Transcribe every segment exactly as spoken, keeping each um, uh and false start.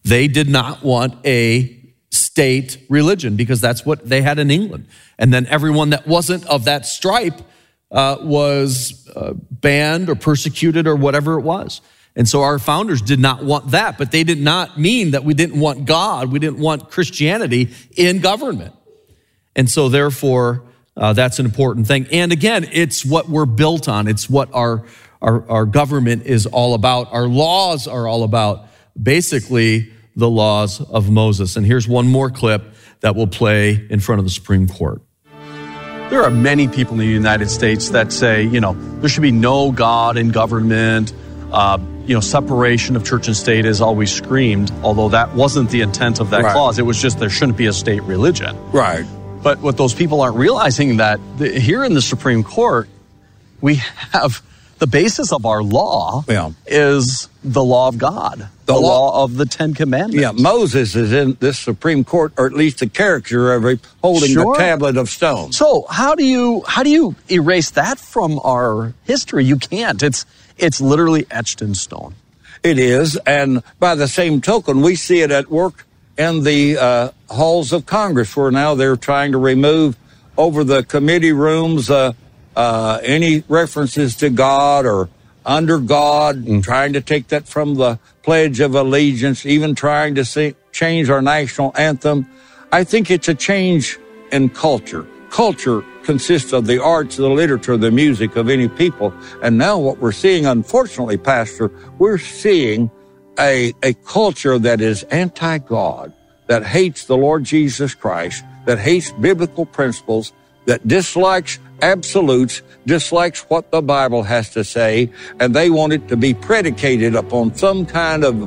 They did not want a state religion because that's what they had in England. And then everyone that wasn't of that stripe uh, was uh, banned or persecuted or whatever it was. And so our founders did not want that, but they did not mean that we didn't want God, we didn't want Christianity in government. And so therefore, uh, that's an important thing. And again, it's what we're built on. It's what our, our, our government is all about. Our laws are all about, basically, the laws of Moses. And here's one more clip that will play in front of the Supreme Court. There are many people in the United States that say, you know, there should be no God in government. Uh, you know, separation of church and state is always screamed, although that wasn't the intent of that right. clause. It was just there shouldn't be a state religion. Right. But what those people aren't realizing that the, here in the Supreme Court, we have the basis of our law yeah. is the law of God, the, the law, law of the Ten Commandments. Yeah, Moses is in this Supreme Court, or at least the character of it, holding sure. the tablet of stone. So how do you how do you erase that from our history? You can't. It's it's literally etched in stone. It is, and by the same token, we see it at work in the uh, halls of Congress, where now they're trying to remove over the committee rooms uh, uh, any references to God or under God, and trying to take that from the Pledge of Allegiance, even trying to see, change our national anthem. I think it's a change in culture. Culture consists of the arts, the literature, the music of any people. And now what we're seeing, unfortunately, Pastor, we're seeing a, a culture that is anti-God, that hates the Lord Jesus Christ, that hates biblical principles, that dislikes absolutes, dislikes what the Bible has to say, and they want it to be predicated upon some kind of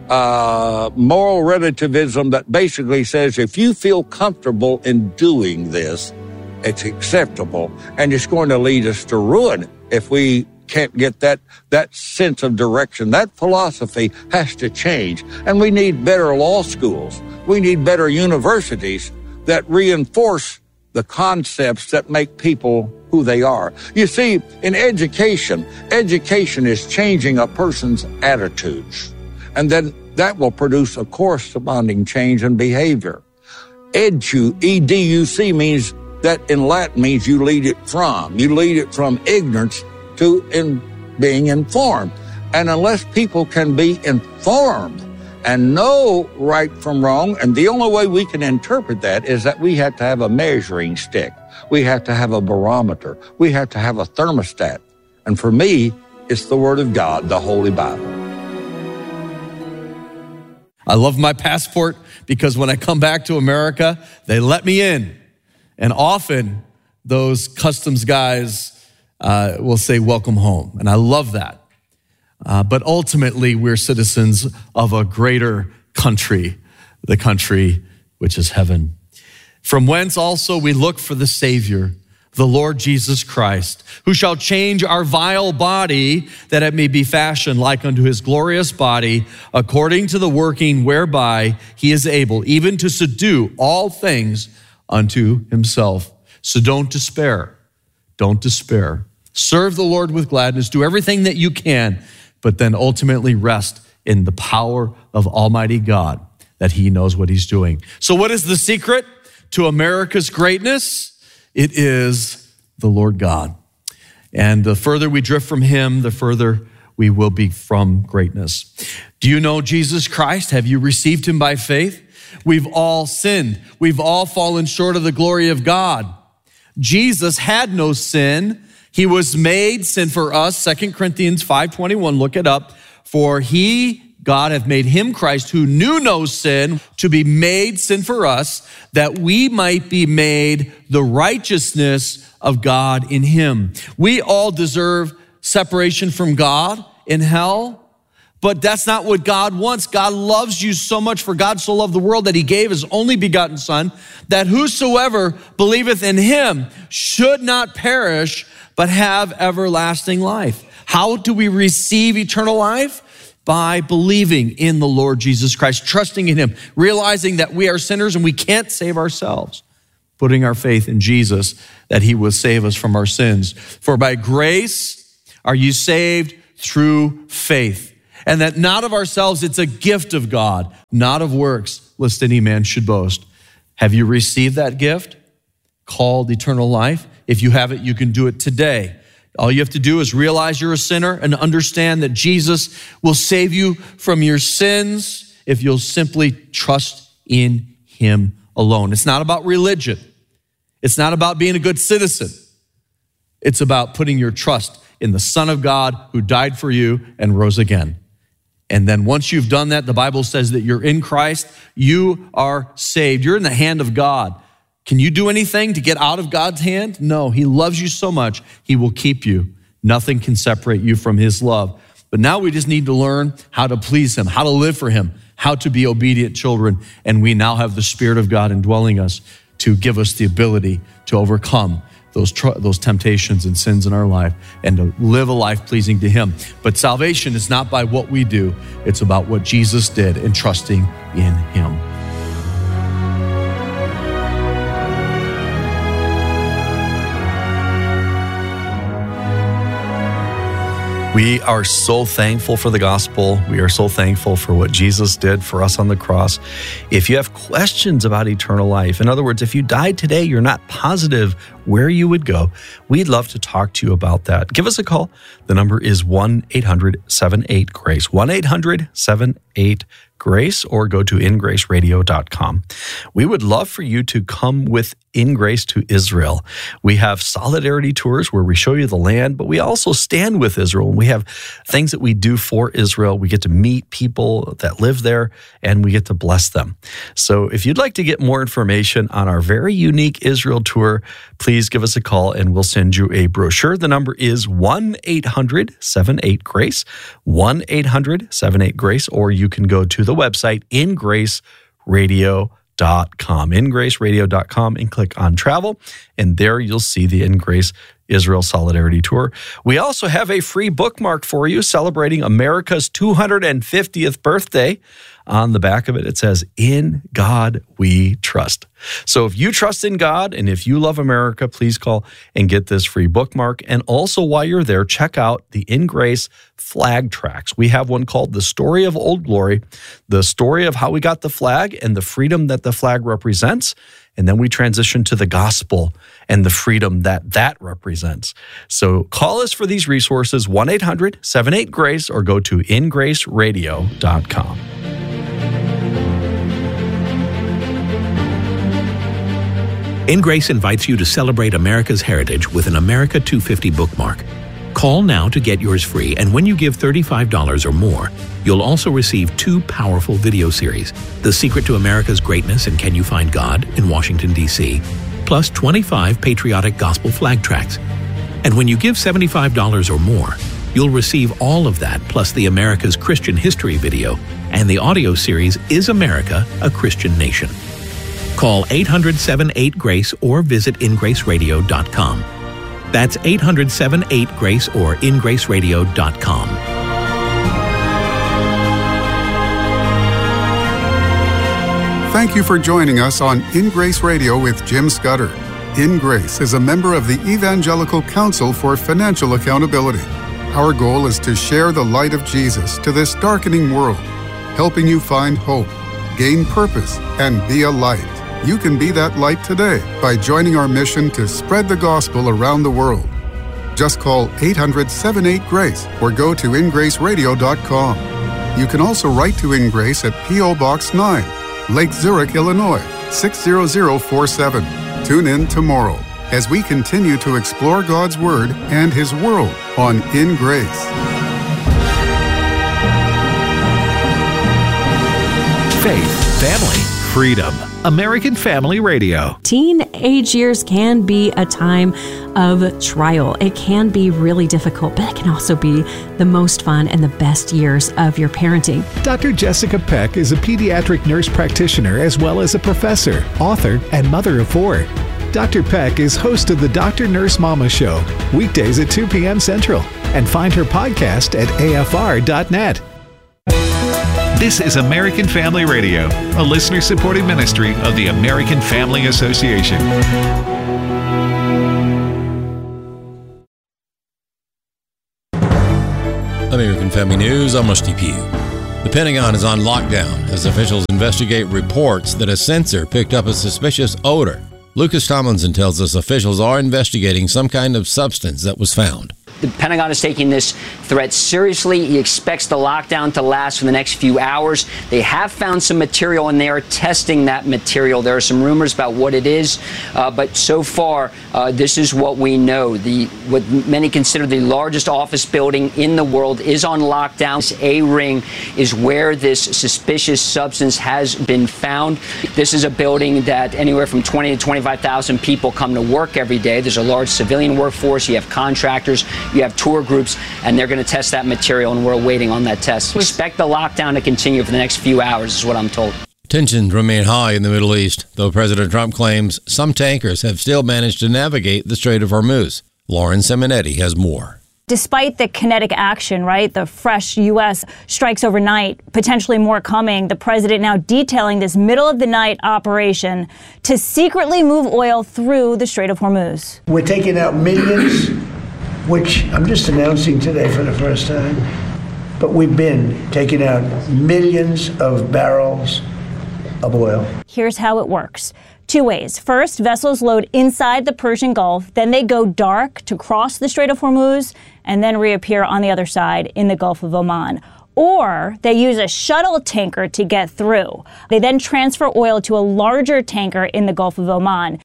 uh, moral relativism that basically says if you feel comfortable in doing this, it's acceptable, and it's going to lead us to ruin if we can't get that that sense of direction. That philosophy has to change, and we need better law schools. We need better universities that reinforce the concepts that make people who they are. You see, in education, education is changing a person's attitudes, and then that will produce a corresponding change in behavior. Edu, E D U C means that in Latin means you lead it from. You lead it from ignorance to in being informed. And unless people can be informed and know right from wrong, and the only way we can interpret that is that we have to have a measuring stick. We have to have a barometer. We have to have a thermostat. And for me, it's the Word of God, the Holy Bible. I love my passport because when I come back to America, they let me in. And often those customs guys uh, will say, welcome home. And I love that. Uh, but ultimately, we're citizens of a greater country, the country which is heaven. From whence also we look for the Savior, the Lord Jesus Christ, who shall change our vile body, that it may be fashioned like unto his glorious body, according to the working whereby he is able even to subdue all things unto himself. So don't despair. Don't despair. Serve the Lord with gladness. Do everything that you can, but then ultimately rest in the power of Almighty God, that he knows what he's doing. So what is the secret to America's greatness? It is the Lord God. And the further we drift from him, the further we will be from greatness. Do you know Jesus Christ? Have you received him by faith? We've all sinned. We've all fallen short of the glory of God. Jesus had no sin. He was made sin for us. Second Corinthians five twenty-one, look it up. For he, God, hath made him, Christ, who knew no sin, to be made sin for us, that we might be made the righteousness of God in him. We all deserve separation from God in hell. But that's not what God wants. God loves you so much, for God so loved the world that he gave his only begotten Son, that whosoever believeth in him should not perish, but have everlasting life. How do we receive eternal life? By believing in the Lord Jesus Christ, trusting in him, realizing that we are sinners and we can't save ourselves, putting our faith in Jesus, that he will save us from our sins. For by grace are you saved through faith. and that not of ourselves, it's a gift of God, not of works, lest any man should boast. Have you received that gift called eternal life? If you have it, you can do it today. All you have to do is realize you're a sinner and understand that Jesus will save you from your sins if you'll simply trust in him alone. It's not about religion. It's not about being a good citizen. It's about putting your trust in the Son of God who died for you and rose again. And then once you've done that, the Bible says that you're in Christ, you are saved. You're in the hand of God. Can you do anything to get out of God's hand? No, he loves you so much, he will keep you. Nothing can separate you from his love. But now we just need to learn how to please him, how to live for him, how to be obedient children. And we now have the Spirit of God indwelling us to give us the ability to overcome those tr- those temptations and sins in our life and to live a life pleasing to him. But salvation is not by what we do. It's about what Jesus did and trusting in him. We are so thankful for the gospel. We are so thankful for what Jesus did for us on the cross. If you have questions about eternal life, in other words, if you died today, you're not positive where you would go, we'd love to talk to you about that. Give us a call. The number is one eight hundred seven eight GRACE, one eight hundred seven eight GRACE, or go to in grace radio dot com. We would love for you to come with In Grace to Israel. We have solidarity tours where we show you the land, but we also stand with Israel. And we have things that we do for Israel. We get to meet people that live there, and we get to bless them. So if you'd like to get more information on our very unique Israel tour, please give us a call and we'll send you a brochure. The number is one eight hundred seven eight GRACE, one eight hundred seven eight GRACE, or you can go to the website in grace radio dot com, in grace radio dot com, and click on travel, and there you'll see the In Grace Israel Solidarity Tour. We also have a free bookmark for you celebrating America's two hundred fiftieth birthday. On the back of it, it says, "In God We Trust." So if you trust in God and if you love America, please call and get this free bookmark. And also while you're there, check out the In Grace flag tracks. We have one called The Story of Old Glory, the story of how we got the flag and the freedom that the flag represents. And then we transition to the gospel and the freedom that that represents. So call us for these resources, one eight hundred seven eight GRACE, or go to in grace radio dot com. In Grace invites you to celebrate America's heritage with an America two fifty bookmark. Call now to get yours free, and when you give thirty-five dollars or more, you'll also receive two powerful video series, The Secret to America's Greatness and Can You Find God in Washington, D C, plus twenty-five patriotic gospel flag tracks. And when you give seventy-five dollars or more, you'll receive all of that, plus the America's Christian History video and the audio series, Is America a Christian Nation? Call eight hundred seven eight GRACE or visit in grace radio dot com. That's eight hundred seven eight GRACE or in grace radio dot com. Thank you for joining us on In Grace Radio with Jim Scudder. In Grace is a member of the Evangelical Council for Financial Accountability. Our goal is to share the light of Jesus to this darkening world, helping you find hope, gain purpose, and be a light. You can be that light today by joining our mission to spread the gospel around the world. Just call eight hundred seven eight GRACE or go to in grace radio dot com. You can also write to In Grace at P O Box nine, Lake Zurich, Illinois, six zero zero four seven. Tune in tomorrow as we continue to explore God's Word and His world on In Grace. Faith, family, freedom. American Family Radio. Teenage years can be a time of trial. It can be really difficult, but it can also be the most fun and the best years of your parenting. Doctor Jessica Peck is a pediatric nurse practitioner as well as a professor, author, and mother of four. Doctor Peck is host of the Doctor Nurse Mama Show, weekdays at two p.m. Central, and find her podcast at A F R dot net. This is American Family Radio, a listener-supported ministry of the American Family Association. American Family News, I'm Rusty Pugh. The Pentagon is on lockdown as officials investigate reports that a sensor picked up a suspicious odor. Lucas Tomlinson tells us officials are investigating some kind of substance that was found. The Pentagon is taking this threat seriously. He expects the lockdown to last for the next few hours. They have found some material and they are testing that material. There are some rumors about what it is, uh, but so far, uh, this is what we know. The what many consider the largest office building in the world is on lockdown. This A-ring is where this suspicious substance has been found. This is a building that anywhere from twenty to twenty-five thousand people come to work every day. There's a large civilian workforce. You have contractors. You have tour groups, and they're going to test that material, and we're waiting on that test. We expect the lockdown to continue for the next few hours, is what I'm told. Tensions remain high in the Middle East, though President Trump claims some tankers have still managed to navigate the Strait of Hormuz. Lauren Simonetti has more. Despite the kinetic action, right, the fresh U S strikes overnight, potentially more coming, the president now detailing this middle-of-the-night operation to secretly move oil through the Strait of Hormuz. We're taking out millions, which I'm just announcing today for the first time, but we've been taking out millions of barrels of oil. Here's how it works. Two ways. First, vessels load inside the Persian Gulf, then they go dark to cross the Strait of Hormuz, and then reappear on the other side in the Gulf of Oman. Or they use a shuttle tanker to get through. They then transfer oil to a larger tanker in the Gulf of Oman.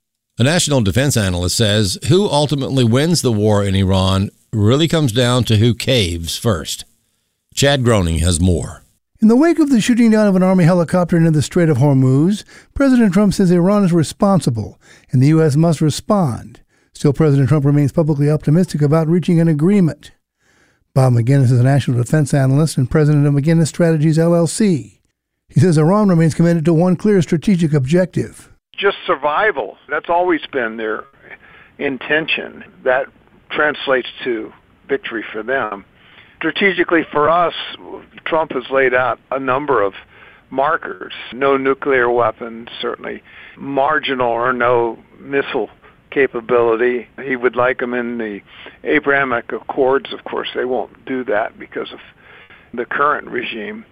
A national defense analyst says who ultimately wins the war in Iran really comes down to who caves first. Chad Groening has more. In the wake of the shooting down of an Army helicopter into the Strait of Hormuz, President Trump says Iran is responsible and the U S must respond. Still, President Trump remains publicly optimistic about reaching an agreement. Bob McGinnis is a national defense analyst and president of McGinnis Strategies, L L C. He says Iran remains committed to one clear strategic objective. Just survival. That's always been their intention. That translates to victory for them. Strategically for us, Trump has laid out a number of markers. No nuclear weapons, certainly marginal or no missile capability. He would like them in the Abrahamic Accords. Of course, they won't do that because of the current regime.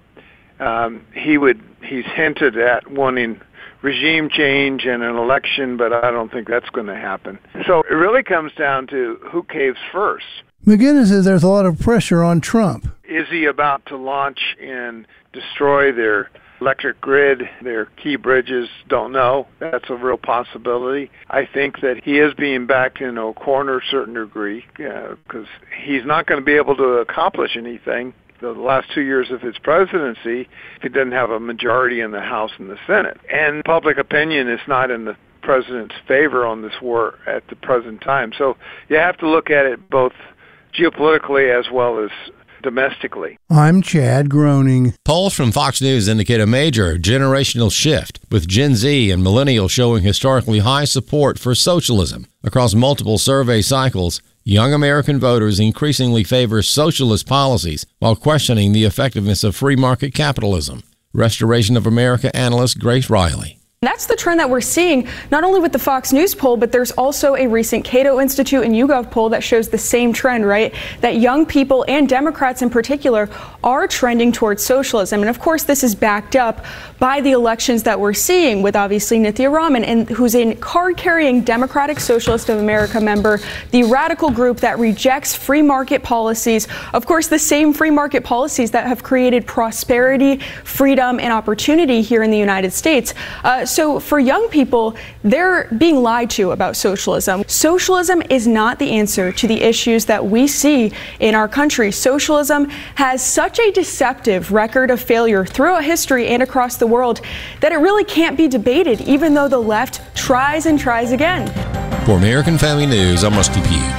Um, he would. He's hinted at wanting regime change and an election, but I don't think that's going to happen. So it really comes down to who caves first. McGinnis says there's a lot of pressure on Trump. Is he about to launch and destroy their electric grid, their key bridges? Don't know. That's a real possibility. I think that he is being backed into a corner to a certain degree because uh, he's not going to be able to accomplish anything the last two years of his presidency if he doesn't have a majority in the House and the Senate. And public opinion is not in the president's favor on this war at the present time. So you have to look at it both geopolitically as well as domestically. I'm Chad Groening. Polls from Fox News indicate a major generational shift, with Gen Z and millennials showing historically high support for socialism. Across multiple survey cycles, young American voters increasingly favor socialist policies while questioning the effectiveness of free market capitalism. Restoration of America analyst Grace Riley. That's the trend that we're seeing, not only with the Fox News poll, but there's also a recent Cato Institute and YouGov poll that shows the same trend, right? That young people and Democrats in particular are trending towards socialism. And of course, this is backed up by the elections that we're seeing with obviously Nithya Raman, and who's a card-carrying Democratic Socialist of America member, the radical group that rejects free market policies. Of course, the same free market policies that have created prosperity, freedom, and opportunity here in the United States. Uh, So for young people, they're being lied to about socialism. Socialism is not the answer to the issues that we see in our country. Socialism has such a deceptive record of failure throughout history and across the world that it really can't be debated, even though the left tries and tries again. For American Family News, I'm Rusty Pugh.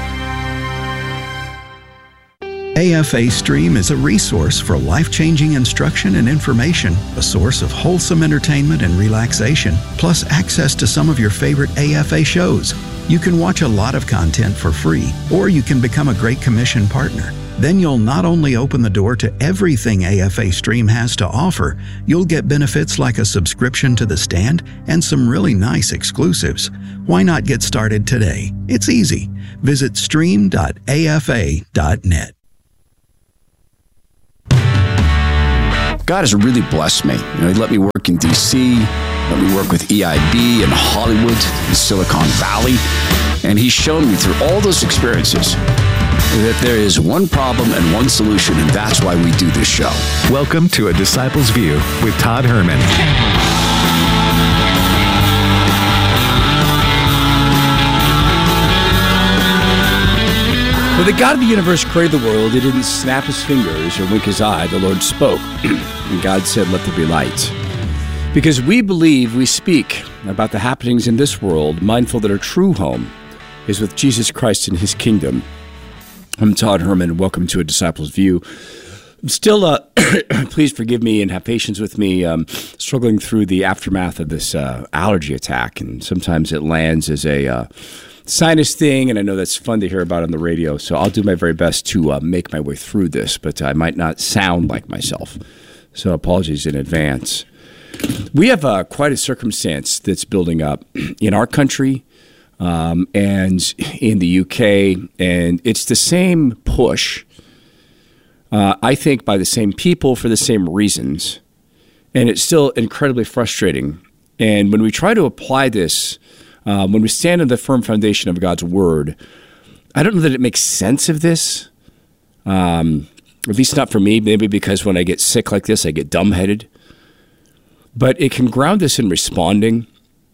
A F A Stream is a resource for life-changing instruction and information, a source of wholesome entertainment and relaxation, plus access to some of your favorite A F A shows. You can watch a lot of content for free, or you can become a Great Commission partner. Then you'll not only open the door to everything A F A Stream has to offer, you'll get benefits like a subscription to The Stand and some really nice exclusives. Why not get started today? It's easy. Visit stream dot A F A dot net. God has really blessed me. You know, he let me work in D C, let me work with E I B in Hollywood, in Silicon Valley, and he's shown me through all those experiences that there is one problem and one solution, and that's why we do this show. Welcome to A Disciple's View with Todd Herman. When the God of the universe created the world, he didn't snap his fingers or wink his eye. The Lord spoke, and God said, "Let there be light." Because we believe we speak about the happenings in this world, mindful that our true home is with Jesus Christ and his kingdom. I'm Todd Herman, and welcome to A Disciple's View. I'm still, uh, please forgive me and have patience with me, um, struggling through the aftermath of this uh, allergy attack, and sometimes it lands as a uh, sinus thing, and I know that's fun to hear about on the radio, so I'll do my very best to uh, make my way through this, but I might not sound like myself, so apologies in advance. We have uh, quite a circumstance that's building up in our country um, and in the U K, and it's the same push, uh, I think, by the same people for the same reasons, and it's still incredibly frustrating. And when we try to apply this, um, when we stand on the firm foundation of God's Word, I don't know that it makes sense of this, um, at least not for me, maybe because when I get sick like this, I get dumbheaded. But it can ground us in responding.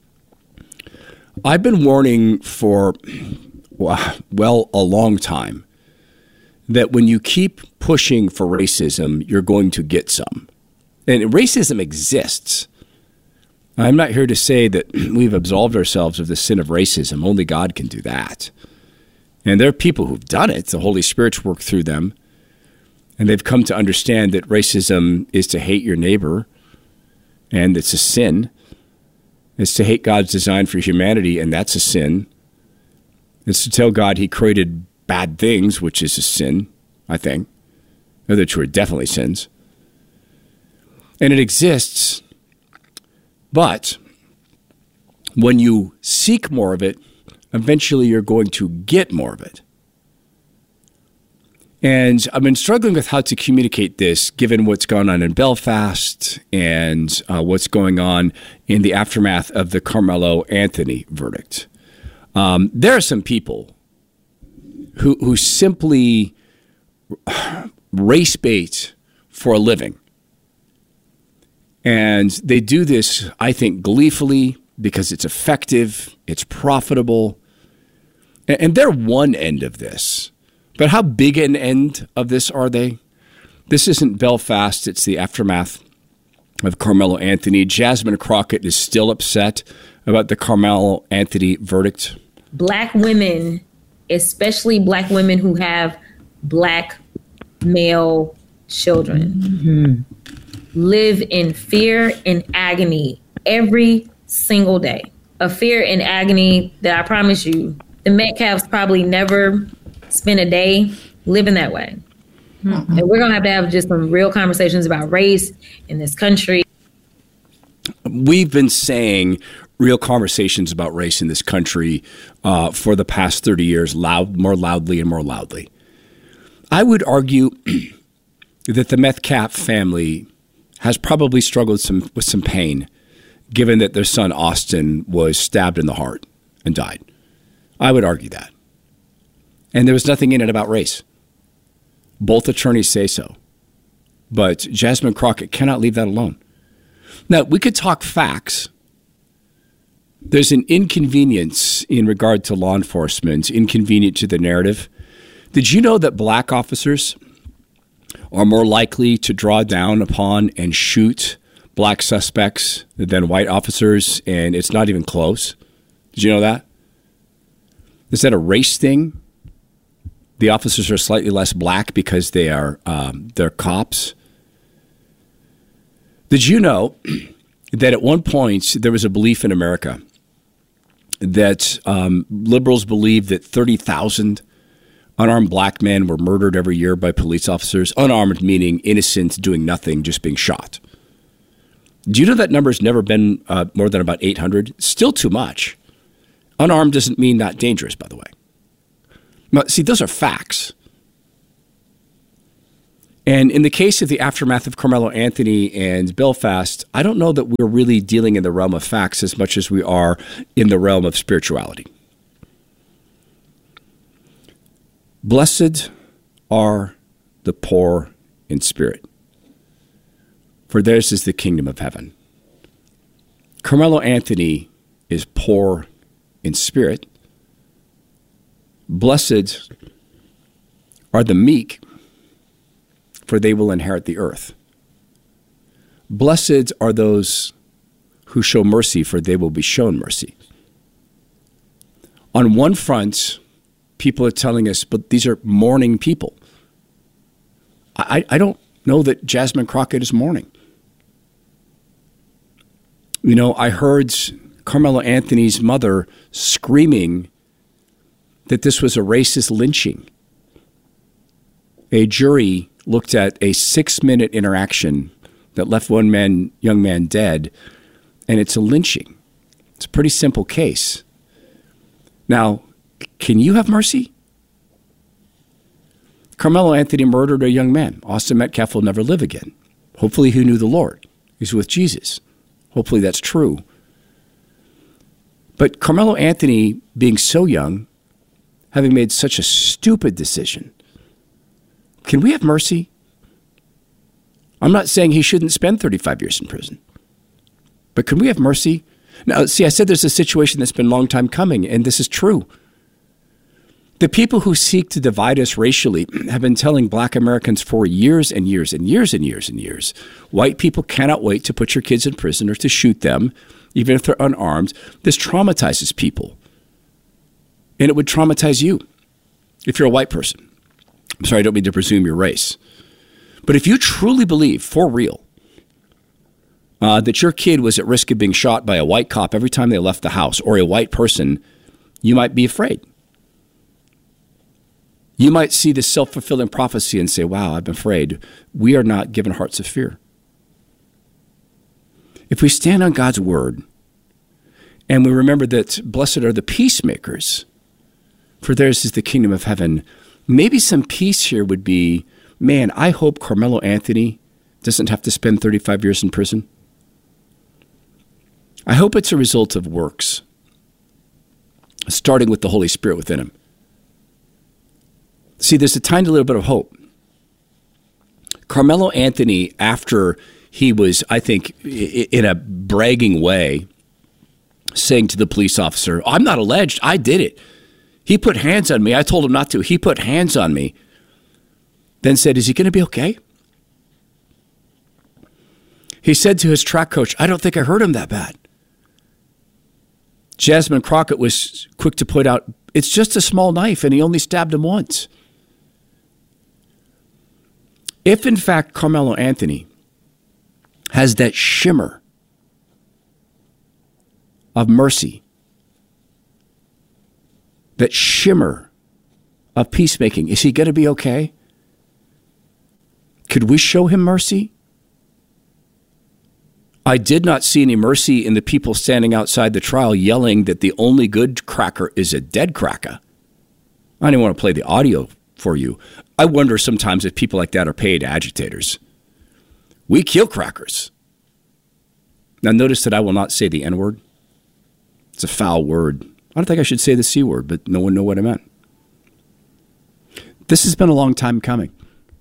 I've been warning for, well, a long time that when you keep pushing for racism, you're going to get some. And racism exists. I'm not here to say that we've absolved ourselves of the sin of racism. Only God can do that. And there are people who've done it. The Holy Spirit's worked through them. And they've come to understand that racism is to hate your neighbor, and it's a sin. It's to hate God's design for humanity, and that's a sin. It's to tell God he created bad things, which is a sin, I think. The other two are definitely sins. And it exists. But when you seek more of it, eventually you're going to get more of it. And I've been struggling with how to communicate this, given what's gone on in Belfast and uh, what's going on in the aftermath of the Carmelo Anthony verdict. Um, there are some people who who simply race bait for a living. And they do this, I think, gleefully because it's effective, it's profitable, and they're one end of this. But how big an end of this are they? This isn't Belfast, it's the aftermath of Carmelo Anthony. Jasmine Crockett is still upset about the Carmelo Anthony verdict. Black women, especially black women who have black male children, mm-hmm. live in fear and agony every single day. A fear and agony that I promise you, the Metcalfs probably never spend a day living that way. Mm-hmm. And we're going to have to have just some real conversations about race in this country. We've been saying real conversations about race in this country uh, for the past thirty years, loud, more loudly and more loudly. I would argue that the Metcalf family has probably struggled some, with some pain, given that their son Austin was stabbed in the heart and died. I would argue that. And there was nothing in it about race. Both attorneys say so. But Jasmine Crockett cannot leave that alone. Now, we could talk facts. There's an inconvenience in regard to law enforcement, inconvenient to the narrative. Did you know that black officers are more likely to draw down upon and shoot black suspects than white officers, and it's not even close? Did you know that? Is that a race thing? The officers are slightly less black because they are um, they're cops. Did you know that at one point there was a belief in America that um, liberals believed that thirty thousand unarmed black men were murdered every year by police officers? Unarmed meaning innocent, doing nothing, just being shot. Do you know that number's never been uh, more than about eight hundred? Still too much. Unarmed doesn't mean not dangerous, by the way. Now, see, those are facts. And in the case of the aftermath of Carmelo Anthony and Belfast, I don't know that we're really dealing in the realm of facts as much as we are in the realm of spirituality. Blessed are the poor in spirit, for theirs is the kingdom of heaven. Carmelo Anthony is poor in spirit. Blessed are the meek, for they will inherit the earth. Blessed are those who show mercy, for they will be shown mercy. On one front, people are telling us, but these are mourning people. I, I don't know that Jasmine Crockett is mourning. You know, I heard Carmelo Anthony's mother screaming that this was a racist lynching. A jury looked at a six-minute interaction that left one man, young man dead, and it's a lynching. It's a pretty simple case. Now, can you have mercy? Carmelo Anthony murdered a young man. Austin Metcalf will never live again. Hopefully he knew the Lord. He's with Jesus. Hopefully that's true. But Carmelo Anthony, being so young, having made such a stupid decision, can we have mercy? I'm not saying he shouldn't spend thirty-five years in prison. But can we have mercy? Now, see, I said there's a situation that's been a long time coming, and this is true. The people who seek to divide us racially have been telling black Americans for years and years and years and years and years, white people cannot wait to put your kids in prison or to shoot them, even if they're unarmed. This traumatizes people. And it would traumatize you if you're a white person. I'm sorry, I don't mean to presume your race. But if you truly believe, for real, uh, that your kid was at risk of being shot by a white cop every time they left the house, or a white person, you might be afraid. You might see this self-fulfilling prophecy and say, wow, I'm afraid. We are not given hearts of fear. If we stand on God's word and we remember that blessed are the peacemakers, for theirs is the kingdom of heaven, maybe some peace here would be, man, I hope Carmelo Anthony doesn't have to spend thirty-five years in prison. I hope it's a result of works, starting with the Holy Spirit within him. See, there's a tiny little bit of hope. Carmelo Anthony, after he was, I think, in a bragging way, saying to the police officer, I'm not alleged, I did it. He put hands on me. I told him not to. He put hands on me. Then said, is he going to be okay? He said to his track coach, I don't think I hurt him that bad. Jasmine Crockett was quick to point out, it's just a small knife and he only stabbed him once. If, in fact, Carmelo Anthony has that shimmer of mercy, that shimmer of peacemaking, is he going to be okay? Could we show him mercy? I did not see any mercy in the people standing outside the trial yelling that the only good cracker is a dead cracker. I didn't want to play the audio for you. I wonder sometimes if people like that are paid agitators. We kill crackers. Now notice that I will not say the N-word. It's a foul word. I don't think I should say the C word, but no one knew what I meant. This has been a long time coming.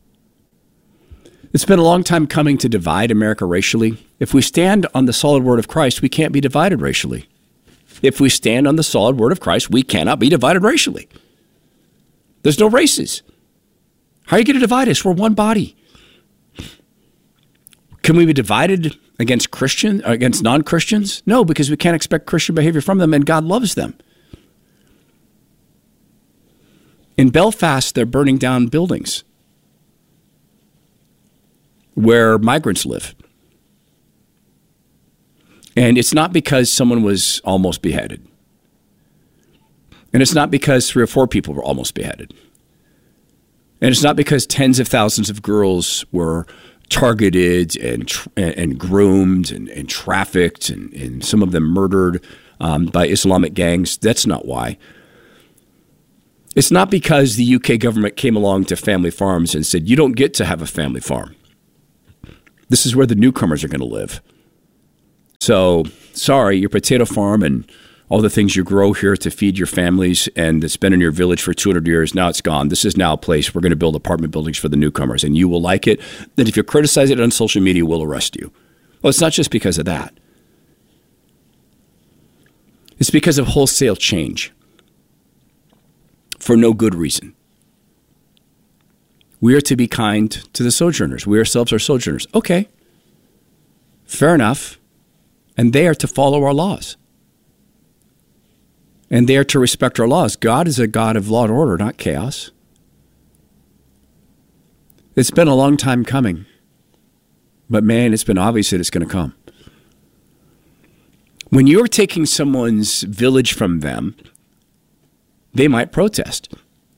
It's been a long time coming to divide America racially. If we stand on the solid word of Christ, we can't be divided racially. If we stand on the solid word of Christ, we cannot be divided racially. There's no races. How are you going to divide us? We're one body. Can we be divided against Christian, against non-Christians? No, because we can't expect Christian behavior from them, and God loves them. In Belfast, they're burning down buildings where migrants live. And it's not because someone was almost beheaded. And it's not because three or four people were almost beheaded. And it's not because tens of thousands of girls were targeted and and groomed and, and trafficked and, and some of them murdered um, by Islamic gangs. That's not why. It's not because the U K government came along to family farms and said, you don't get to have a family farm. This is where the newcomers are going to live. So, sorry, your potato farm and all the things you grow here to feed your families and that's been in your village for two hundred years, now it's gone. This is now a place we're going to build apartment buildings for the newcomers, and you will like it. Then if you criticize it on social media, we'll arrest you. Well, it's not just because of that. It's because of wholesale change for no good reason. We are to be kind to the sojourners. We ourselves are sojourners. Okay, fair enough. And they are to follow our laws. And they are to respect our laws. God is a God of law and order, not chaos. It's been a long time coming. But man, it's been obvious that it's going to come. When you're taking someone's village from them, they might protest.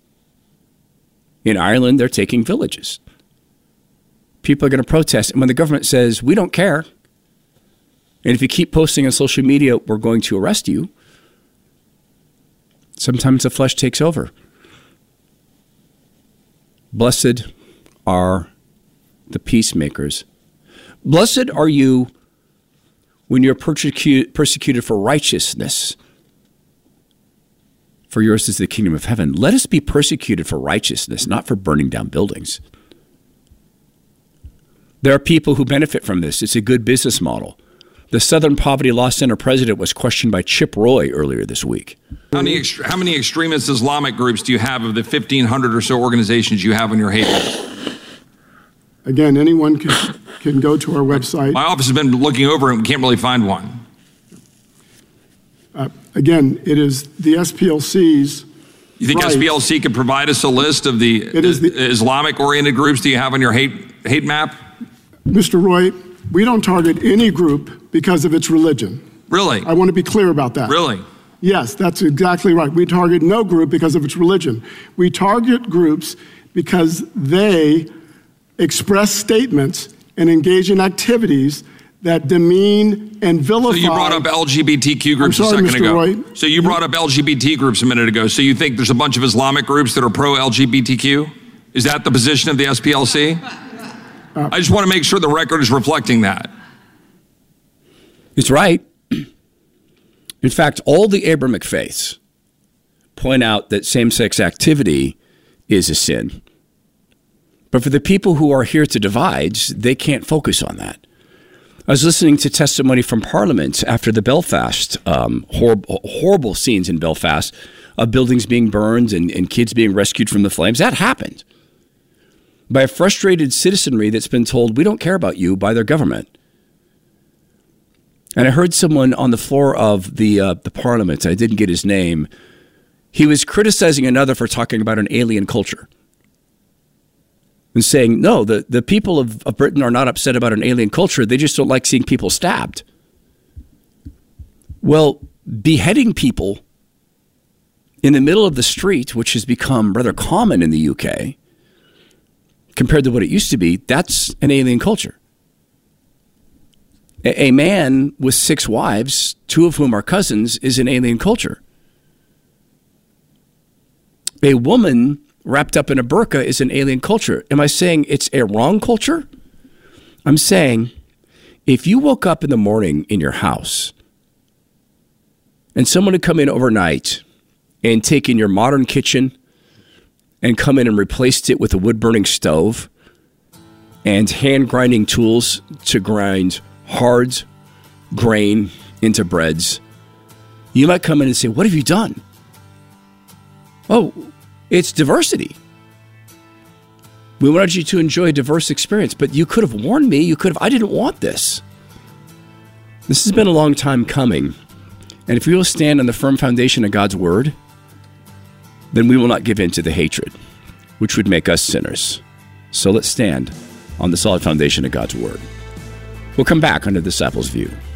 In Ireland, they're taking villages. People are going to protest. And when the government says, we don't care, and if you keep posting on social media, we're going to arrest you, sometimes the flesh takes over. Blessed are the peacemakers. Blessed are you when you're persecuted, persecuted for righteousness, for yours is the kingdom of heaven. Let us be persecuted for righteousness, not for burning down buildings. There are people who benefit from this. It's a good business model. The Southern Poverty Law Center president was questioned by Chip Roy earlier this week. How many, ext- how many extremist Islamic groups do you have of the fifteen hundred or so organizations you have on your hate list? Again, anyone can, can go to our website. My office has been looking over and we can't really find one. Uh, again, it is the S P L C's. You think right. S P L C could provide us a list of the, it is the Islamic-oriented groups that you have on your hate hate map? Mister Roy, we don't target any group because of its religion. Really? I want to be clear about that. Really? Yes, that's exactly right. We target no group because of its religion. We target groups because they express statements and engage in activities that demean and vilify. So you brought up L G B T Q groups sorry, a second Mister ago. Roy. So you brought up L G B T groups a minute ago. So you think there's a bunch of Islamic groups that are pro-L G B T Q? Is that the position of the S P L C? Uh, I just want to make sure the record is reflecting that. It's right. In fact, all the Abrahamic faiths point out that same-sex activity is a sin. But for the people who are here to divide, they can't focus on that. I was listening to testimony from Parliament after the Belfast, um, horrible, horrible scenes in Belfast of buildings being burned and, and kids being rescued from the flames. That happened by a frustrated citizenry that's been told, we don't care about you, by their government. And I heard someone on the floor of the uh, the Parliament, I didn't get his name, he was criticizing another for talking about an alien culture. And saying, no, the, the people of, of Britain are not upset about an alien culture. They just don't like seeing people stabbed. Well, beheading people in the middle of the street, which has become rather common in the U K, compared to what it used to be, that's an alien culture. A, a man with six wives, two of whom are cousins, is an alien culture. A woman wrapped up in a burqa is an alien culture. Am I saying it's a wrong culture? I'm saying if you woke up in the morning in your house and someone had come in overnight and taken your modern kitchen and come in and replaced it with a wood-burning stove and hand-grinding tools to grind hard grain into breads, you might come in and say, what have you done? Oh, it's diversity. We wanted you to enjoy a diverse experience, but you could have warned me. You could have, I didn't want this. This has been a long time coming. And if we will stand on the firm foundation of God's word, then we will not give in to the hatred, which would make us sinners. So let's stand on the solid foundation of God's word. We'll come back on the Disciples' View.